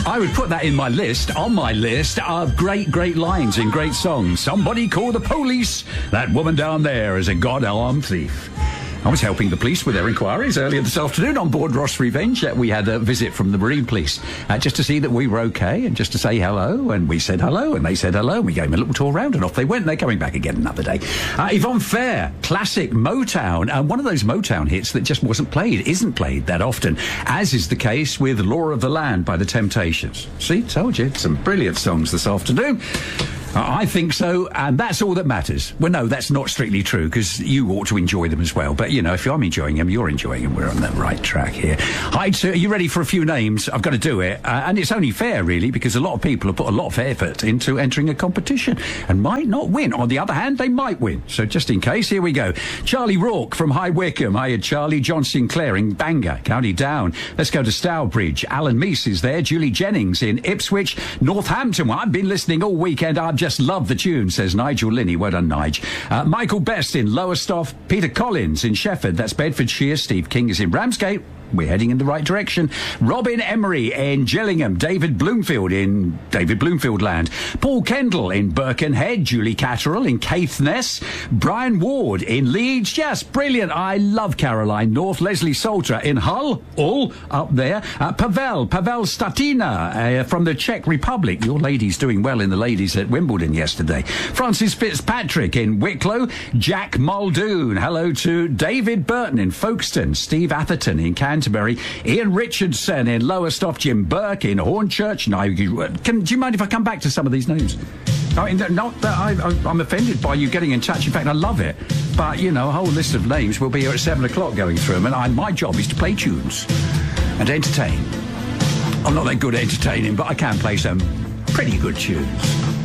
I would put that in my list, on my list of great lines in great songs. Somebody call the police. That woman down there is a god-armed thief. I was helping the police with their inquiries earlier this afternoon on board Ross Revenge. We had a visit from the Marine Police just to see that we were okay and just to say hello. And we said hello and they said hello. And we gave them a little tour around and off they went. They're coming back again another day. Yvonne Fair, classic Motown. One of those Motown hits that just isn't played that often, as is the case with Law of the Land by the Temptations. See, told you, some brilliant songs this afternoon. I think so, and that's all that matters. Well, no, that's not strictly true, because you ought to enjoy them as well. But, you know, if I'm enjoying them, you're enjoying them. We're on the right track here. Hi, are you ready for a few names? I've got to do it. And it's only fair, really, because a lot of people have put a lot of effort into entering a competition and might not win. On the other hand, they might win. So just in case, here we go. Charlie Rourke from High Wycombe. Hiya, Charlie. John Sinclair in Bangor, County Down. Let's go to Stourbridge. Alan Meese is there. Julie Jennings in Ipswich. Northampton. Well, I've been listening all weekend. I've just loved the tune, says Nigel Linney. Well done, Nige. Michael Best in Lowestoft. Peter Collins in Shefford. That's Bedfordshire. Steve King is in Ramsgate. We're heading in the right direction. Robin Emery in Gillingham. David Bloomfield in David Bloomfield land. Paul Kendall in Birkenhead. Julie Catterall in Caithness. Brian Ward in Leeds. Yes, brilliant. I love Caroline North. Leslie Salter in Hull. All up there. Pavel Statina from the Czech Republic. Your ladies doing well in the ladies at Wimbledon yesterday. Francis Fitzpatrick in Wicklow. Jack Muldoon. Hello to David Burton in Folkestone. Steve Atherton in Canterbury. Ian Richardson in Lowestoft. Jim Burke in Hornchurch. Now, do you mind if I come back to some of these names? I mean, not that I'm offended by you getting in touch. In fact, I love it. But, you know, a whole list of names will be here at 7 o'clock going through them. And my job is to play tunes and entertain. I'm not that good at entertaining, but I can play some pretty good tunes.